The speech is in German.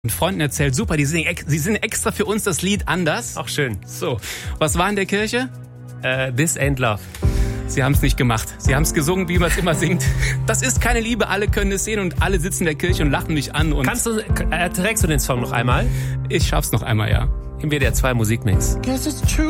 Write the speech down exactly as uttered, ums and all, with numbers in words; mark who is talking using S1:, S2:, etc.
S1: Und Freunden erzählt, super, die singen, sie singen extra für uns das Lied anders.
S2: Auch schön.
S1: So, was war in der Kirche?
S2: Uh, This Ain't Love.
S1: Sie haben es nicht gemacht. Sie haben es gesungen, wie man es immer singt. Das ist keine Liebe, alle können es sehen und alle sitzen in der Kirche und lachen mich an. Und
S2: Kannst du, äh, trägst du den Song noch einmal?
S1: Ich schaff's noch einmal, ja.
S2: Im W D R zwei Musikmix.
S3: Guess it's true.